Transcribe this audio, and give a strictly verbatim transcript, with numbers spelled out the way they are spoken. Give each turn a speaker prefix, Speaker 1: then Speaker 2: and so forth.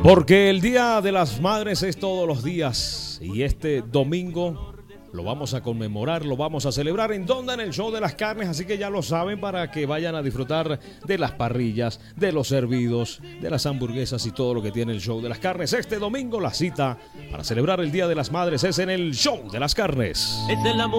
Speaker 1: Porque el Día de las Madres es todos los días y este domingo lo vamos a conmemorar, lo vamos a celebrar. ¿En dónde? En el Show de las Carnes, así que ya lo saben para que vayan a disfrutar de las parrillas, de los servidos, de las hamburguesas y todo lo que tiene el Show de las Carnes. Este domingo la cita para celebrar el Día de las Madres es en el Show de las Carnes.